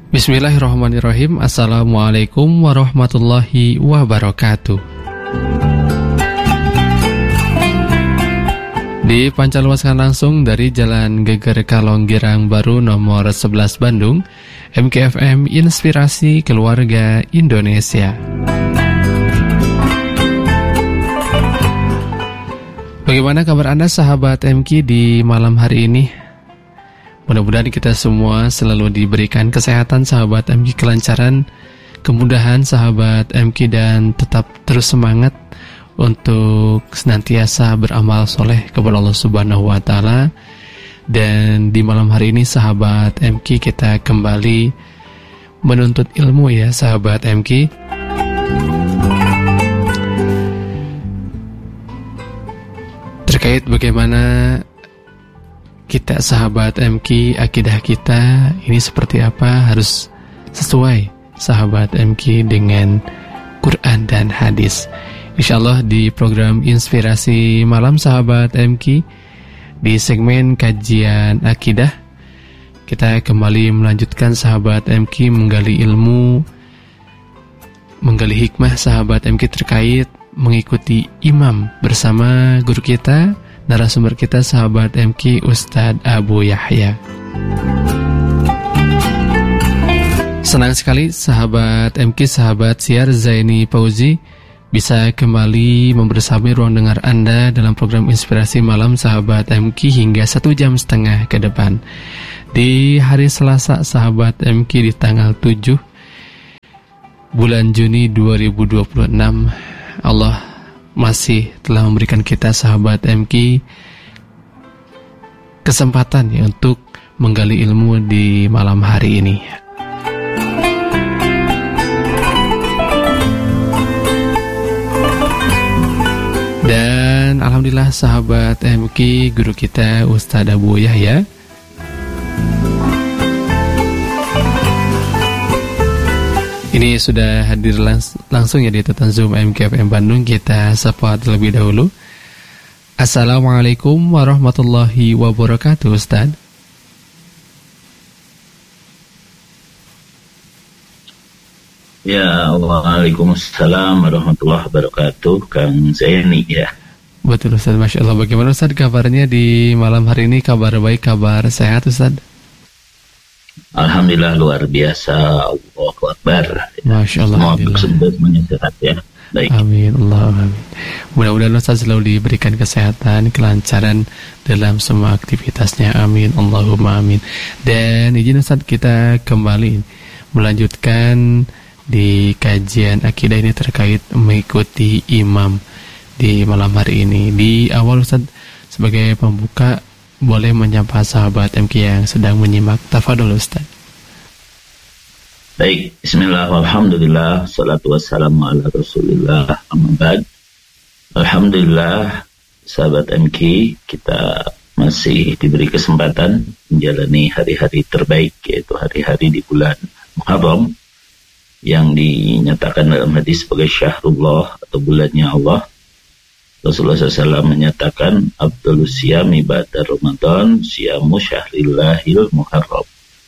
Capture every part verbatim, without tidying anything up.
Bismillahirrahmanirrahim. Assalamualaikum warahmatullahi wabarakatuh. Dipancarluaskan langsung dari Jalan Geger Kalong Girang Baru nomor sebelas Bandung, M K F M Inspirasi Keluarga Indonesia. Bagaimana kabar Anda sahabat M K di malam hari ini? Mudah-mudahan kita semua selalu diberikan kesehatan sahabat M K, kelancaran, kemudahan sahabat M K, dan tetap terus semangat untuk senantiasa beramal soleh kepada Allah Subhanahu wa Ta'ala. Dan di malam hari ini sahabat M K, kita kembali menuntut ilmu ya sahabat M K. Terkait bagaimana kita sahabat M K, akidah kita ini seperti apa, harus sesuai sahabat M K dengan Quran dan hadis. Insyaallah di program Inspirasi Malam sahabat M K, di segmen kajian akidah, kita kembali melanjutkan sahabat M K menggali ilmu, menggali hikmah sahabat M K terkait mengikuti imam bersama guru kita, narasumber kita sahabat M K, Ustadz Abu Yahya. Senang sekali sahabat M K, sahabat siar Zaini Pauzi bisa kembali membersamai ruang dengar Anda dalam program Inspirasi Malam sahabat M K hingga satu jam setengah ke depan. Di hari Selasa sahabat M K, di tanggal tujuh bulan Juni dua ribu dua puluh enam, Allah masih telah memberikan kita sahabat M K kesempatan ya, untuk menggali ilmu di malam hari ini. Dan alhamdulillah sahabat M K, guru kita Ustadz Abu Yahya ini sudah hadir langs- langsung ya di tetan Zoom M K F M Bandung. Kita sapa terlebih dahulu. Assalamualaikum warahmatullahi wabarakatuh Ustaz. Ya, waalaikumsalam warahmatullahi wabarakatuh, Kang Zaini ya. Betul Ustaz, Masya Allah. Bagaimana Ustaz kabarnya di malam hari ini? Kabar baik, kabar sehat Ustaz? Alhamdulillah luar biasa, Allahu Akbar. Masya Allah. Semoga semuanya sehat ya. Baik. Amin, Allah amin. Mudah-mudahan Ustaz selalu diberikan kesehatan, kelancaran dalam semua aktivitasnya. Amin, Allahumma amin. Dan izin Ustaz kita kembali melanjutkan di kajian akidah ini terkait mengikuti imam di malam hari ini. Di awal Ustaz sebagai pembuka boleh menyapa sahabat M K yang sedang menyimak. Tafadhol Ustaz. Baik, bismillah, alhamdulillah, salatu wassalamu ala rasulillah, amma ba'd. Alhamdulillah, sahabat M K, kita masih diberi kesempatan menjalani hari-hari terbaik, yaitu hari-hari di bulan Muharram yang dinyatakan dalam hadis sebagai syahrullah atau bulannya Allah. Rasulullah shallallahu alaihi wasallam menyatakan Abdulus siyami ba'da Ramadan siyamu syahrillahil muharram.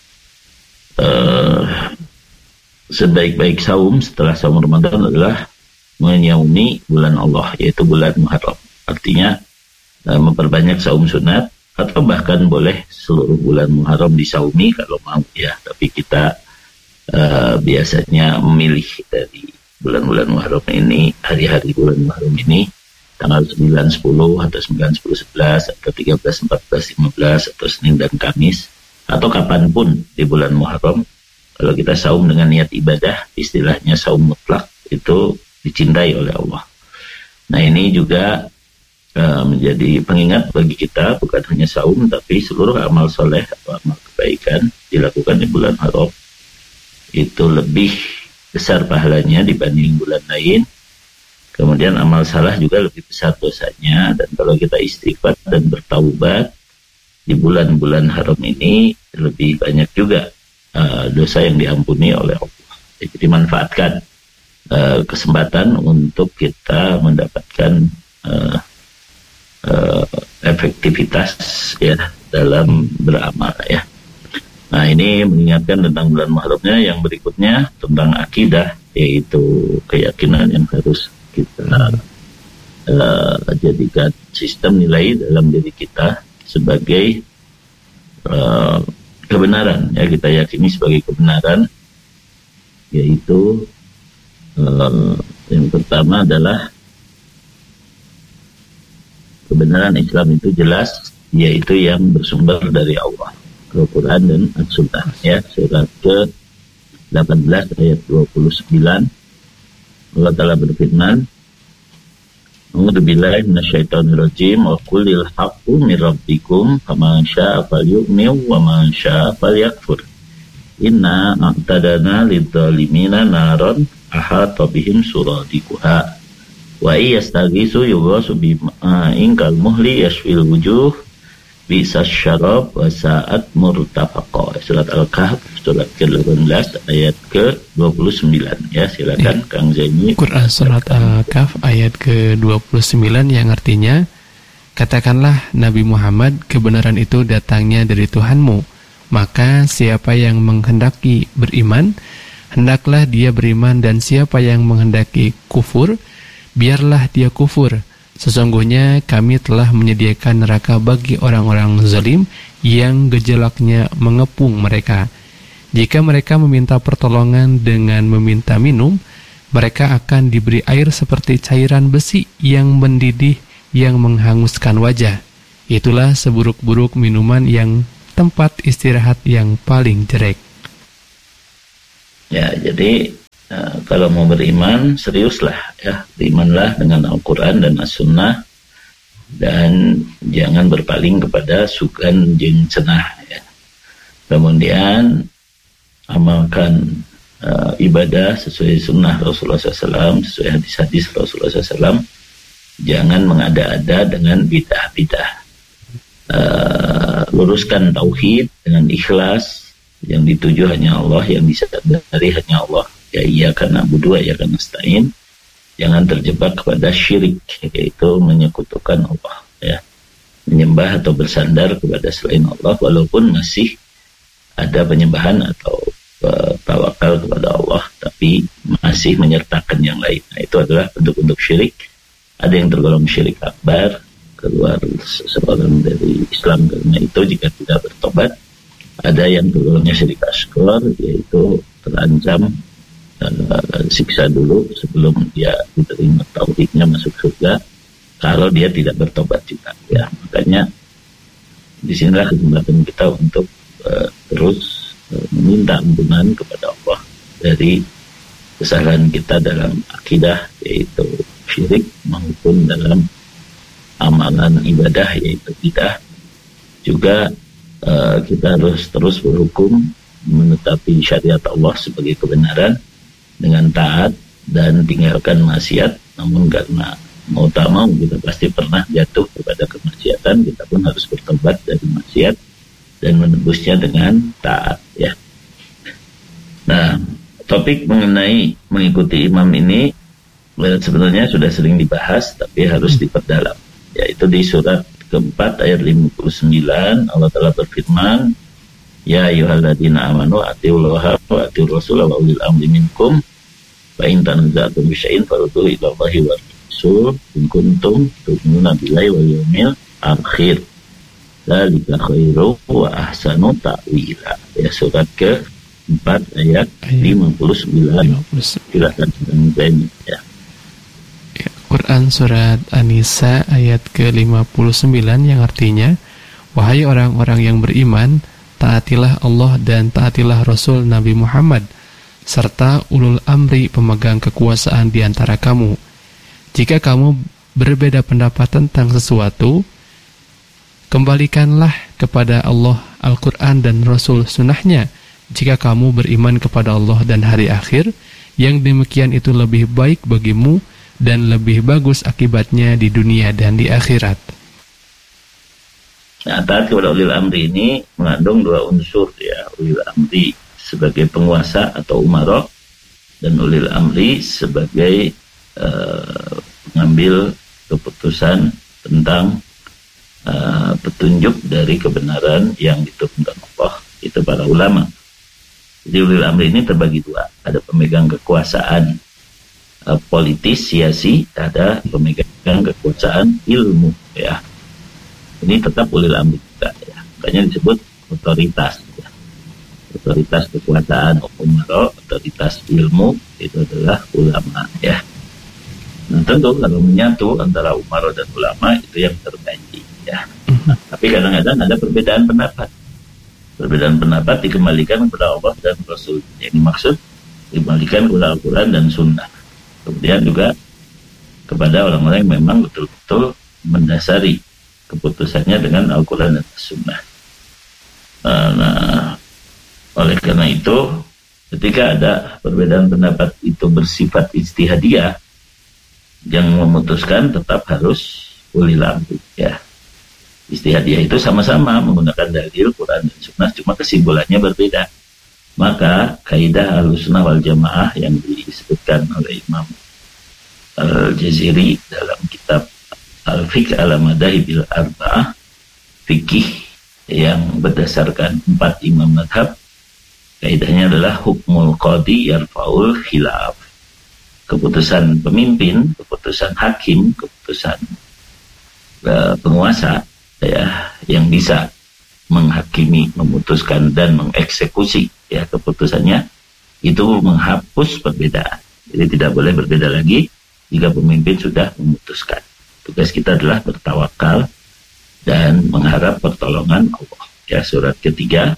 Uh, sebaik-baik saum setelah saum Ramadan adalah menyaumi bulan Allah, yaitu bulan Muharram. Artinya uh, memperbanyak saum sunat, atau bahkan boleh seluruh bulan Muharram disaumi kalau mau ya. Tapi kita uh, biasanya memilih dari bulan-bulan Muharram ini, hari-hari bulan Muharram ini, tanggal sembilan, sepuluh, atau sembilan, sepuluh, sebelas, atau tiga belas, empat belas, lima belas, atau Senin dan Kamis, atau kapanpun di bulan Muharram. Kalau kita saum dengan niat ibadah, istilahnya saum mutlak, itu dicintai oleh Allah. Nah ini juga uh, menjadi pengingat bagi kita, bukan hanya saum, tapi seluruh amal soleh atau amal kebaikan dilakukan di bulan Muharram itu lebih besar pahalanya dibanding bulan lain. Kemudian amal salah juga lebih besar dosanya. Dan kalau kita istighfar dan bertaubat di bulan-bulan haram ini, lebih banyak juga uh, dosa yang diampuni oleh Allah. Jadi manfaatkan uh, kesempatan untuk kita mendapatkan uh, uh, efektivitas ya dalam beramal ya. Nah, ini mengingatkan tentang bulan Muharramnya. Yang berikutnya tentang akidah, yaitu keyakinan yang harus kita uh, jadikan sistem nilai dalam diri kita sebagai uh, kebenaran, ya, kita yakini sebagai kebenaran, yaitu uh, yang pertama adalah kebenaran Islam itu jelas, yaitu yang bersumber dari Allah, Al-Quran dan As-Sunnah, ya. Surat ke delapan belas ayat dua puluh sembilan, Allah Ta'ala berfirman, A'udzubillahi minasyaitonir rajim, wa qulil haqqu mir rabbikum faman syaa'a falyu'min wa man syaa'a falyakfur. Inna a'tadana lidzalimina naron ahata bihim suradiquha wa iyastaghisu yughasu bima'in kal muhli yashfil wujuh bisa syarab wa sa'at murtafaqa. Surat Al-Kahf surat ke delapan belas ayat ke dua puluh sembilan, ya. Silakan ya. Kang Zaini. Quran surat Al-Kahf ayat ke dua puluh sembilan yang artinya, katakanlah Nabi Muhammad, kebenaran itu datangnya dari Tuhanmu, maka siapa yang menghendaki beriman hendaklah dia beriman, dan siapa yang menghendaki kufur biarlah dia kufur. Sesungguhnya kami telah menyediakan neraka bagi orang-orang zalim yang gejolaknya mengepung mereka. Jika mereka meminta pertolongan dengan meminta minum, mereka akan diberi air seperti cairan besi yang mendidih yang menghanguskan wajah. Itulah seburuk-buruk minuman yang tempat istirahat yang paling jelek. Ya, jadi Nah, kalau mau beriman, seriuslah, ya, berimanlah dengan Al-Quran dan As-Sunnah, dan jangan berpaling kepada sugan jin cenah, ya. Kemudian amalkan uh, ibadah sesuai sunnah Rasulullah shallallahu alaihi wasallam, sesuai hadis-hadis Rasulullah shallallahu alaihi wasallam. Jangan mengada-ada dengan bidah-bidah. Uh, luruskan tauhid dengan ikhlas, yang dituju hanya Allah, yang disadari hanya Allah. Ya, iya karena berdua, ya karena nasta'in. Jangan terjebak kepada syirik, yaitu menyekutukan Allah, ya, menyembah atau bersandar kepada selain Allah, walaupun masih ada penyembahan atau uh, tawakal kepada Allah, tapi masih menyertakan yang lain. Nah, itu adalah bentuk-bentuk syirik. Ada yang tergolong syirik akbar, keluar seseorang dari Islam karena itu jika tidak bertobat. Ada yang tergolongnya syirik asghar, yaitu terancam Uh, siksa dulu sebelum dia diterima tauhidnya masuk surga kalau dia tidak bertobat juga, ya. Makanya disinilah kesempatan kita untuk uh, terus uh, meminta ampunan kepada Allah dari kesalahan kita dalam akidah, yaitu syirik, maupun dalam amalan ibadah, yaitu bidah. Juga uh, kita harus terus berhukum menetapi syariat Allah sebagai kebenaran dengan taat dan tinggalkan maksiat. Namun karena mau tak mau kita pasti pernah jatuh kepada kemaksiatan, kita pun harus bertobat dari maksiat dan menebusnya dengan taat, ya. Nah, topik mengenai mengikuti imam ini sebenarnya sudah sering dibahas, tapi harus diperdalam, yaitu di surat keempat ayat lima puluh sembilan. Allah Ta'ala berfirman, ya ayyuhalladzina amanu atiullaha wa atiur rasula wa ulil amri minkum fa in tanaza'tum fi syai'in farudduhu ila Allahi wa rasul in kuntum tu'minuna billahi wal yawmil akhir dzalika khairu wa ahsanu ta'wila. Ya, surat ke empat ayat lima puluh sembilan. Silakan ini, ya. Ya, Quran surat An-Nisa ayat ke lima puluh sembilan yang artinya, wahai orang-orang yang beriman, taatilah Allah dan taatilah Rasul Nabi Muhammad serta ulul amri pemegang kekuasaan di antara kamu. Jika kamu berbeda pendapat tentang sesuatu, kembalikanlah kepada Allah Al-Quran dan Rasul Sunnahnya. Jika kamu beriman kepada Allah dan hari akhir, yang demikian itu lebih baik bagimu dan lebih bagus akibatnya di dunia dan di akhirat. Nah, taat kepada ulil amri ini mengandung dua unsur, ya. Ulil amri sebagai penguasa atau umarok, dan ulil amri sebagai uh, pengambil keputusan tentang uh, petunjuk dari kebenaran yang diturunkan Allah itu para ulama. Jadi ulil amri ini terbagi dua, ada pemegang kekuasaan uh, politis, siasi, ada pemegang kekuasaan ilmu, ya. Ini tetap ulil amri juga, ya. Makanya disebut otoritas, ya. Otoritas kekuasaan umaro, otoritas ilmu itu adalah ulama, ya. Nah, tentu kalau menyatu antara umaro dan ulama itu yang terbaik, ya. Nah, tapi kadang-kadang ada perbedaan pendapat. Perbedaan pendapat dikembalikan kepada Allah dan Rasul. Yang dimaksud dikembalikan kepada Al-Quran dan Sunnah. Kemudian juga kepada orang-orang yang memang betul-betul mendasari keputusannya dengan Al-Quran dan Sunnah. Nah, oleh karena itu, ketika ada perbedaan pendapat itu bersifat ijtihadiyah, yang memutuskan tetap harus ulil amri, ya. Ijtihadiyah itu sama-sama menggunakan dalil Quran dan Sunnah, cuma kesimpulannya berbeda. Maka kaidah Ahlussunnah wal Jamaah yang disebutkan oleh Imam Al-Jaziri dalam kitab Al-Fiqh ala Madhahibil Arba'ah, fikih yang berdasarkan empat imam madhab, kaidahnya adalah hukmul qadi yarfa'ul khilaf. Keputusan pemimpin, keputusan hakim, keputusan uh, penguasa, ya, yang bisa menghakimi, memutuskan dan mengeksekusi, ya, keputusannya itu menghapus perbedaan. Jadi tidak boleh berbeda lagi jika pemimpin sudah memutuskan. Tugas kita adalah bertawakal dan mengharap pertolongan Allah. Ya, surat ketiga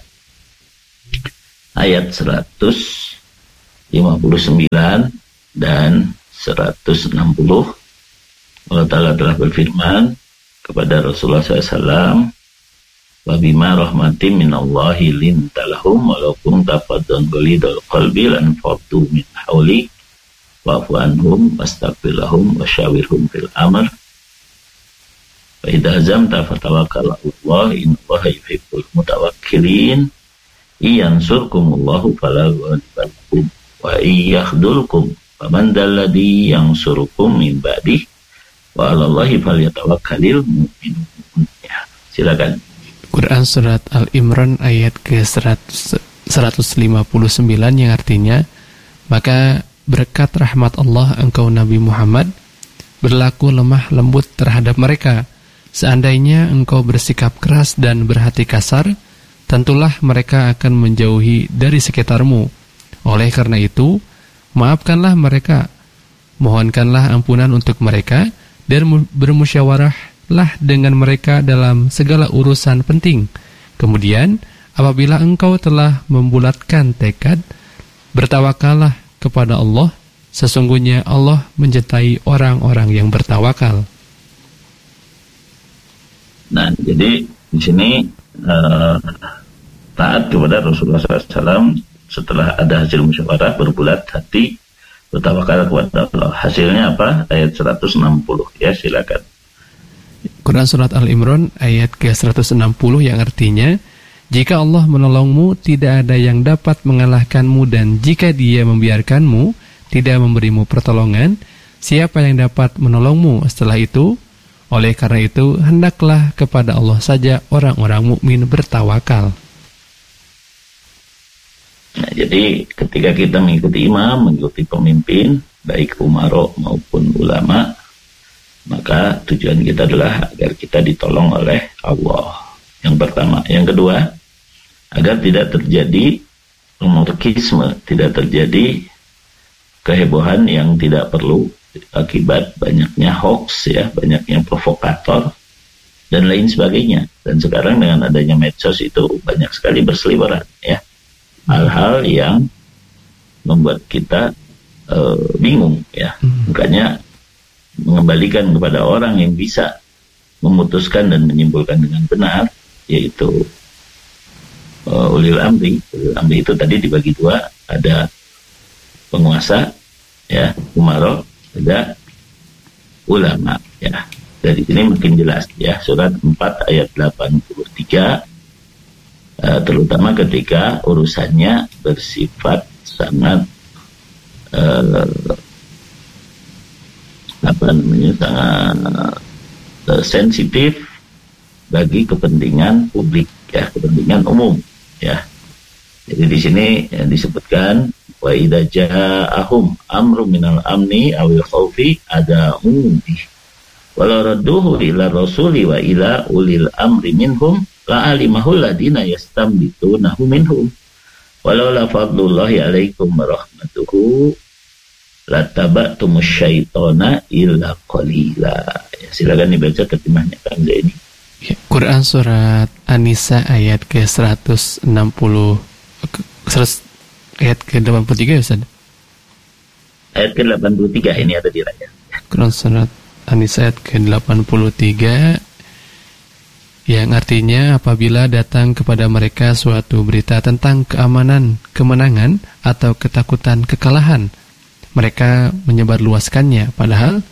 ayat seratus lima puluh sembilan dan seratus enam puluh, Allah Ta'ala telah berfirman kepada Rasulullah shallallahu alaihi wasallam, wa bima rahmatin minallahi lintalahum walau kunta faddan ghalidal qalbi lan faddu min hawli wa'fu anhum wastaghfir lahum wasyawirhum fil amr fa idza azamta fatawakkal 'ala Allah innallaha yuhibbul mutawakkilin iyansurkumullahu fala ghaliba lakum wa iyakhdhulkum faman dalladhi yansurukum min ba'dih wa 'alallahi falyatawakkalul mu'minun. Ya, silakan. Quran surat Al-Imran ayat ke seratus lima puluh sembilan yang artinya, maka berkat rahmat Allah engkau Nabi Muhammad berlaku lemah lembut terhadap mereka. Seandainya engkau bersikap keras dan berhati kasar, tentulah mereka akan menjauhi dari sekitarmu. Oleh karena itu, maafkanlah mereka, mohonkanlah ampunan untuk mereka, dan bermusyawarahlah dengan mereka dalam segala urusan penting. Kemudian, apabila engkau telah membulatkan tekad, bertawakallah kepada Allah. Sesungguhnya Allah mencintai orang-orang yang bertawakal. Nah, jadi di sini uh, taat kepada Rasulullah shallallahu alaihi wasallam setelah ada hasil musyawarah, berbulat hati, bertawakal kepada Allah. Hasilnya apa? Ayat seratus enam puluh, ya, silakan. Quran surat Al-Imran ayat ke seratus enam puluh yang artinya, jika Allah menolongmu, tidak ada yang dapat mengalahkanmu, dan jika Dia membiarkanmu, tidak memberimu pertolongan, siapa yang dapat menolongmu setelah itu? Oleh karena itu, hendaklah kepada Allah saja orang-orang mukmin bertawakal. Nah, jadi ketika kita mengikuti imam, mengikuti pemimpin, baik umaro maupun ulama, maka tujuan kita adalah agar kita ditolong oleh Allah. Yang pertama. Yang kedua, agar tidak terjadi anarkisme, tidak terjadi kehebohan yang tidak perlu akibat banyaknya hoax, ya, banyaknya provokator dan lain sebagainya. Dan sekarang dengan adanya medsos itu banyak sekali berseliweran, ya, hal-hal yang membuat kita uh, bingung, ya. Makanya mengembalikan kepada orang yang bisa memutuskan dan menyimpulkan dengan benar, yaitu uh, ulil amri. Ulil amri itu tadi dibagi dua, ada penguasa, ya, umaro, ada ulama, ya. Dari sini makin jelas, ya, surat empat ayat delapan puluh tiga, uh, terutama ketika urusannya bersifat sangat uh, apa namanya sangat uh, sensitif bagi kepentingan publik, ya, kepentingan umum, ya. Jadi di sini ya, disebutkan wa idza ja'ahum amrun minal amni awil khaufi ada'u bih walau radduhu ila rasuli wa ila ulil amri minhum la'alimahul ladina yastambitunahu minhum walau la fadlullahi alaikum wa rahmatuhu lataba'tumus syaitana illa qalila. Ya, silakan dibaca terjemahnya Kang Zaini. Ya, Quran surat An-Nisa ayat ke seratus enam puluh seratus, ayat ke delapan puluh tiga ya Ustaz? Ayat ke delapan puluh tiga ini ada di layar. Quran surat An-Nisa ayat ke delapan puluh tiga yang artinya apabila datang kepada mereka suatu berita tentang keamanan, kemenangan atau ketakutan kekalahan, mereka menyebarluaskannya, padahal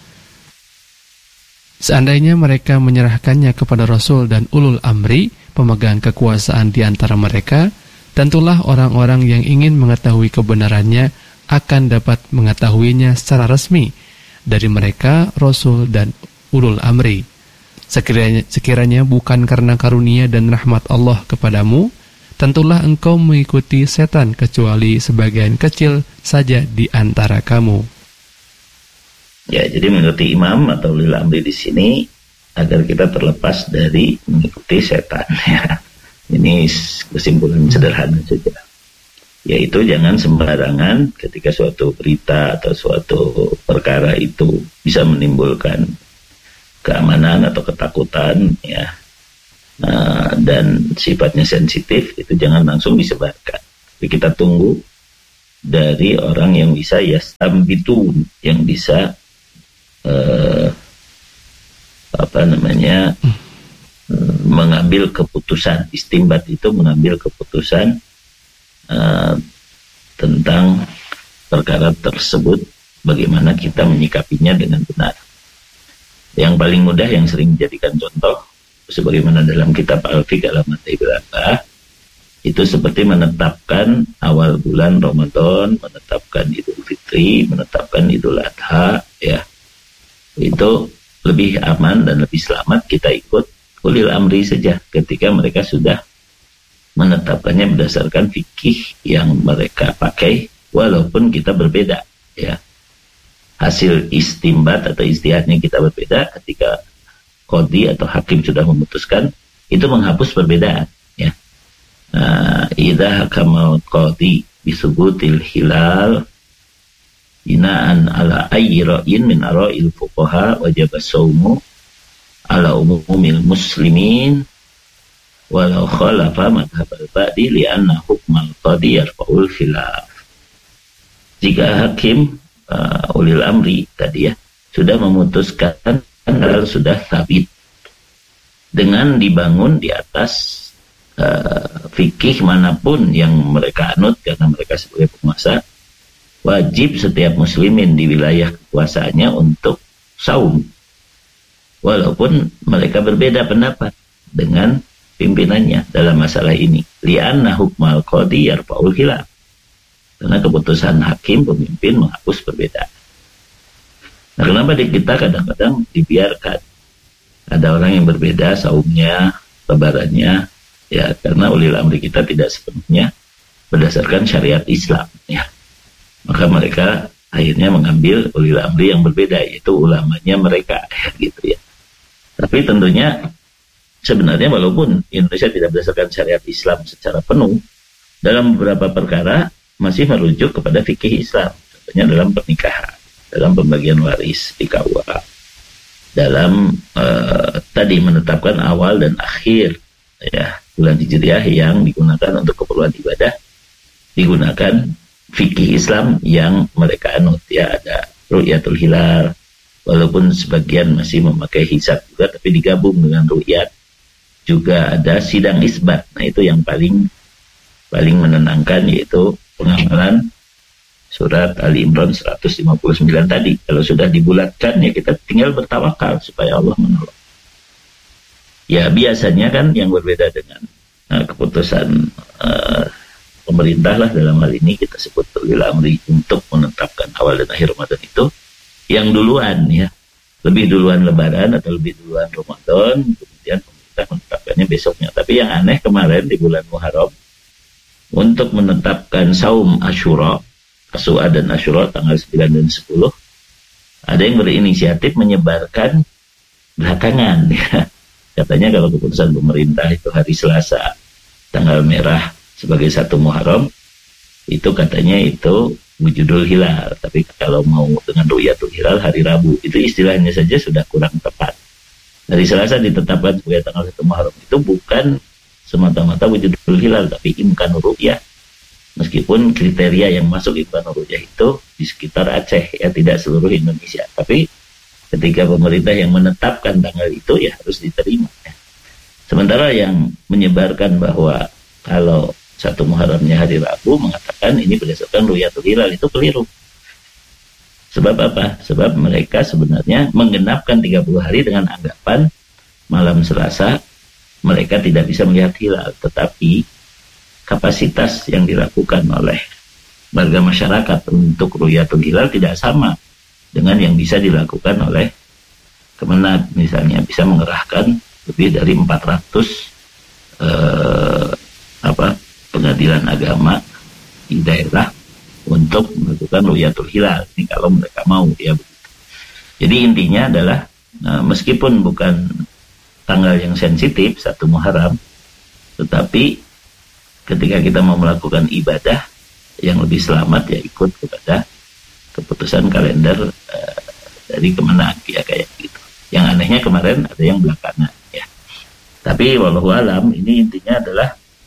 seandainya mereka menyerahkannya kepada Rasul dan ulul amri, pemegang kekuasaan di antara mereka, tentulah orang-orang yang ingin mengetahui kebenarannya akan dapat mengetahuinya secara resmi dari mereka, Rasul dan ulul amri. Sekiranya, sekiranya bukan karena karunia dan rahmat Allah kepadamu, tentulah engkau mengikuti setan kecuali sebagian kecil saja di antara kamu. Ya, jadi mengikuti imam atau ulil amri di sini agar kita terlepas dari mengikuti setan. Ya. Ini kesimpulan sederhana saja. Yaitu jangan sembarangan ketika suatu berita atau suatu perkara itu bisa menimbulkan keamanan atau ketakutan, ya, nah, dan sifatnya sensitif, itu jangan langsung disebarkan. Tapi kita tunggu dari orang yang bisa yastambitun, yang bisa uh, apa namanya uh, mengambil keputusan. Istimbat itu mengambil keputusan uh, tentang perkara tersebut, bagaimana kita menyikapinya dengan benar. Yang paling mudah yang sering dijadikan contoh sebagaimana dalam kitab Al-Fiqh Al-Matai Berapa, itu seperti menetapkan awal bulan Ramadan, menetapkan Idul Fitri, menetapkan Idul Adha, ya. Itu lebih aman dan lebih selamat kita ikut ulil amri saja ketika mereka sudah menetapkannya berdasarkan fikih yang mereka pakai, walaupun kita berbeda, ya. Hasil istimbat atau istihadnya kita berbeda, ketika qadhi atau hakim sudah memutuskan, itu menghapus perbedaan, ya. Idza hakamal qadhi bisubutil hilal binaan ala ayyi ra'yin min ara'il fuqaha wajib as-sawmu ala umumil muslimin walau khalafa madhhab al-ba'di li'anna hukmal qadhi yarfa'ul khilaf. Jika hakim Uh, ulil amri tadi, ya, sudah memutuskan hal sudah sabit dengan dibangun di atas uh, fikih manapun yang mereka anut, karena mereka sebagai penguasa, wajib setiap muslimin di wilayah kekuasaannya untuk saum walaupun mereka berbeda pendapat dengan pimpinannya dalam masalah ini, li'anna hukmal qadhi yarfa'ul khilaf, karena keputusan hakim pemimpin menghapus perbedaan. Nah, kenapa di kita kadang-kadang dibiarkan ada orang yang berbeda saumnya, lebarannya, ya, karena ulil amri kita tidak sepenuhnya berdasarkan syariat Islam, ya. Maka mereka akhirnya mengambil ulil amri yang berbeda, yaitu ulamanya mereka, ya, gitu, ya. Tapi tentunya sebenarnya walaupun Indonesia tidak berdasarkan syariat Islam secara penuh, dalam beberapa perkara masih merujuk kepada fikih Islam, contohnya dalam pernikahan, dalam pembagian waris di K U A, dalam uh, tadi menetapkan awal dan akhir, ya, bulan Hijriah yang digunakan untuk keperluan ibadah, digunakan fikih Islam yang mereka anut, ya. Ada ru'yatul hilal, walaupun sebagian masih memakai hisab juga, tapi digabung dengan ru'yat. Juga ada sidang isbat. Nah, itu yang paling paling menenangkan, yaitu pengamalan surat Ali Imran seratus lima puluh sembilan tadi. Kalau sudah dibulatkan, ya kita tinggal bertawakal supaya Allah menolong. Ya, biasanya kan yang berbeda dengan uh, keputusan uh, pemerintah lah, dalam hal ini kita sebut ulil amri untuk menetapkan awal dan akhir Ramadan, itu yang duluan, ya, lebih duluan Lebaran atau lebih duluan Ramadan, kemudian pemerintah menetapkannya besoknya. Tapi yang aneh kemarin di bulan Muharram, untuk menetapkan saum Asyura, Asyura dan Asyura tanggal sembilan dan sepuluh, ada yang berinisiatif menyebarkan belakangan. Ya. Katanya kalau keputusan pemerintah itu hari Selasa, tanggal merah sebagai satu Muharram, itu katanya itu wujudul hilal. Tapi kalau mau dengan ru'yatul hilal hari Rabu, itu istilahnya saja sudah kurang tepat. Hari Selasa ditetapkan sebagai tanggal satu Muharram itu bukan semata-mata wujudul hilal, tapi imkanur ru'yah. Meskipun kriteria yang masuk imkanur ru'yah itu di sekitar Aceh, ya tidak seluruh Indonesia. Tapi ketika pemerintah yang menetapkan tanggal itu, ya harus diterima. Ya. Sementara yang menyebarkan bahwa kalau satu Muharramnya hari Rabu, mengatakan ini berdasarkan ru'yatul hilal, itu keliru. Sebab apa? Sebab mereka sebenarnya menggenapkan tiga puluh hari dengan anggapan malam Selasa mereka tidak bisa melihat hilal, tetapi kapasitas yang dilakukan oleh warga masyarakat untuk ru'yatul hilal tidak sama dengan yang bisa dilakukan oleh Kemenag. Misalnya bisa mengerahkan lebih dari empat ratus eh, apa, pengadilan agama di daerah untuk melakukan ru'yatul hilal. Ini kalau mereka mau, ya begitu. Jadi intinya adalah nah, meskipun bukan tanggal yang sensitif satu Muharram, tetapi ketika kita mau melakukan ibadah yang lebih selamat, ya ikut kepada keputusan kalender uh, dari Kemenag, ya kayak gitu. Yang anehnya kemarin ada yang belakangan, ya. Tapi wallahu alam, ini intinya adalah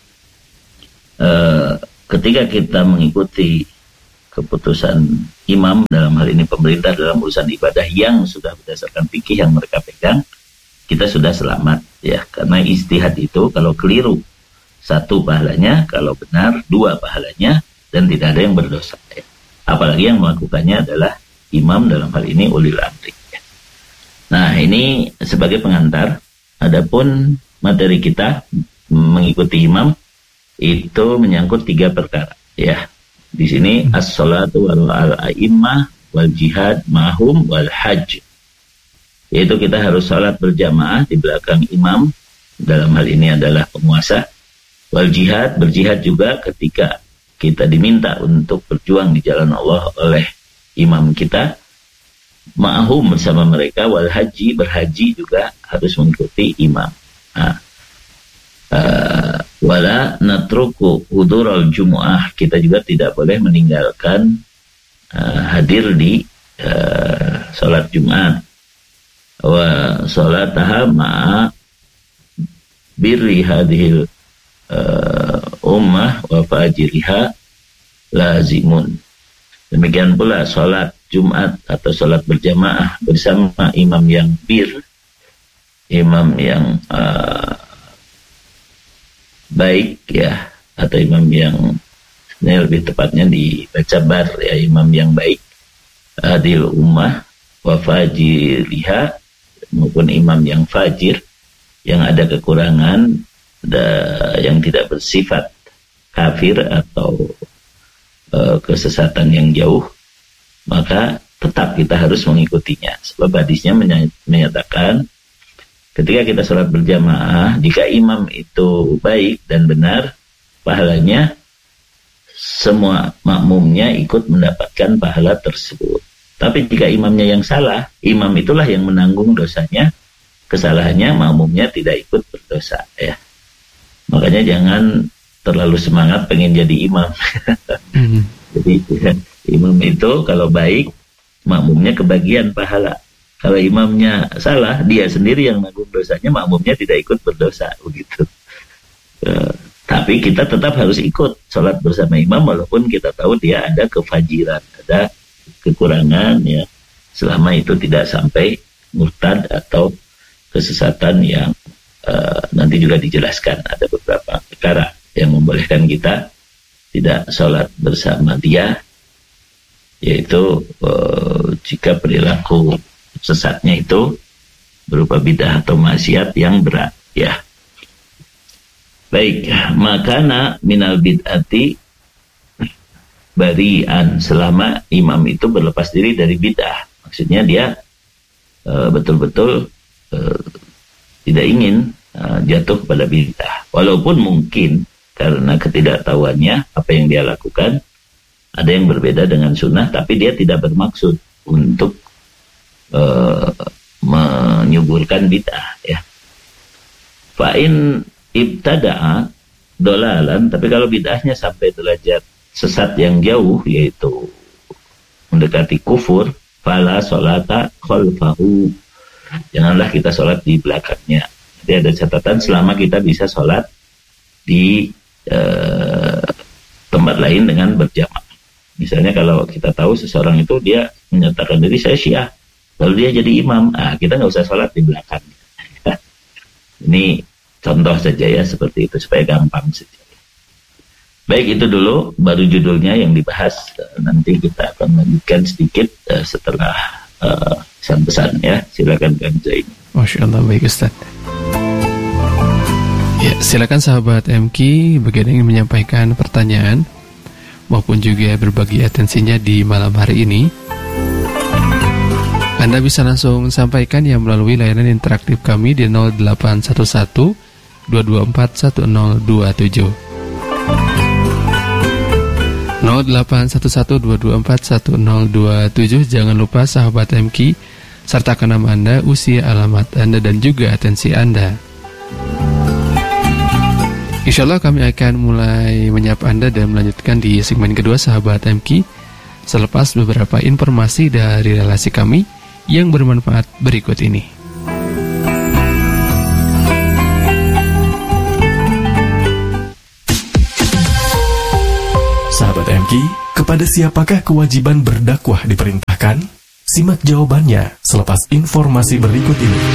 uh, ketika kita mengikuti keputusan imam, dalam hal ini pemerintah, dalam urusan ibadah yang sudah berdasarkan fikih yang mereka pegang, kita sudah selamat, ya. Karena ijtihad itu kalau keliru satu pahalanya, kalau benar dua pahalanya, dan tidak ada yang berdosa, ya. Apalagi yang melakukannya adalah imam, dalam hal ini ulil amri, ya. Nah, ini sebagai pengantar. Adapun materi kita mengikuti imam itu menyangkut tiga perkara, ya. Di sini as-salatu wal al-a'immah wal jihad mahum wal hajj. Yaitu kita harus salat berjamaah di belakang imam, dalam hal ini adalah penguasa. Wal jihad, berjihad juga ketika kita diminta untuk berjuang di jalan Allah oleh imam kita. Ma'ahum, bersama mereka. Wal haji, berhaji juga harus mengikuti imam. Nah, uh, wala natruku hudurul jumu'ah, kita juga tidak boleh meninggalkan uh, hadir di uh, salat Jumat. Wa salataha ma'a birri hadhil uh, ummah wa fajiriha lazimun. Demikian pula salat Jumat atau salat berjamaah bersama imam yang bir, imam yang uh, baik, ya, atau imam yang sebenarnya lebih tepatnya dibaca bar, ya, imam yang baik, adil ummah wa fajiriha, maupun imam yang fajir, yang ada kekurangan da, yang tidak bersifat kafir atau e, kesesatan yang jauh, maka tetap kita harus mengikutinya. Sebab hadisnya menyatakan ketika kita sholat berjamaah, jika imam itu baik dan benar, pahalanya semua makmumnya ikut mendapatkan pahala tersebut. Tapi jika imamnya yang salah, imam itulah yang menanggung dosanya, kesalahannya, makmumnya tidak ikut berdosa, ya. Makanya jangan terlalu semangat pengen jadi imam. Mm-hmm. Jadi ya, imam itu kalau baik, makmumnya kebagian pahala. Kalau imamnya salah, dia sendiri yang menanggung dosanya, makmumnya tidak ikut berdosa, begitu. Uh, tapi kita tetap harus ikut sholat bersama imam, walaupun kita tahu dia ada kefajiran, ada kekurangan, ya, selama itu tidak sampai murtad atau kesesatan yang uh, nanti juga dijelaskan. Ada beberapa perkara yang membolehkan kita tidak sholat bersama dia, yaitu uh, jika perilaku sesatnya itu berupa bidah atau maksiat yang berat, ya. Baik, makana minal bid'ati barian, selama imam itu berlepas diri dari bid'ah. Maksudnya dia uh, betul-betul uh, tidak ingin uh, jatuh kepada bid'ah. Walaupun mungkin karena ketidaktahuannya apa yang dia lakukan ada yang berbeda dengan sunnah, tapi dia tidak bermaksud untuk uh, menyuburkan bid'ah ya. Fa'in ibtada'a dolalan, tapi kalau bid'ahnya sampai derajat sesat yang jauh, yaitu mendekati kufur, fala sholata khalfahu, janganlah kita sholat di belakangnya. Jadi ada catatan selama kita bisa sholat di uh, tempat lain dengan berjamaah. Misalnya kalau kita tahu seseorang itu dia menyatakan diri saya Syiah, lalu dia jadi imam, ah kita nggak usah sholat di belakang. Ini contoh saja ya seperti itu supaya gampang saja. Baik, itu dulu baru judulnya yang dibahas. Nanti kita akan lanjutkan sedikit uh, setelah uh, pesan-pesan ya. Silakan Kang Zain. Masya Allah, baik Ustaz. Ya, silakan sahabat M K bagi yang ingin menyampaikan pertanyaan maupun juga berbagi atensinya di malam hari ini. Anda bisa langsung sampaikan yang melalui layanan interaktif kami di nol delapan satu satu dua dua empat satu nol dua tujuh nol delapan satu satu dua dua empat satu nol dua tujuh. Jangan lupa sahabat M K sertakan nama Anda, usia, alamat Anda, dan juga atensi Anda. Insya Allah kami akan mulai menyapa Anda dan melanjutkan di segmen kedua sahabat M K selepas beberapa informasi dari relasi kami yang bermanfaat berikut ini. Sahabat M K, kepada siapakah kewajiban berdakwah diperintahkan? Simak jawabannya selepas informasi berikut ini.